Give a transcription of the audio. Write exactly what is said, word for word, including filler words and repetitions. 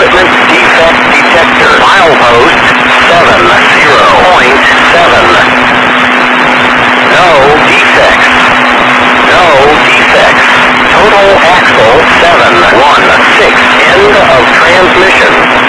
equipment defect detector. Milepost seven zero point seven. No defects. No defects. Total axle seven one six. End of transmission.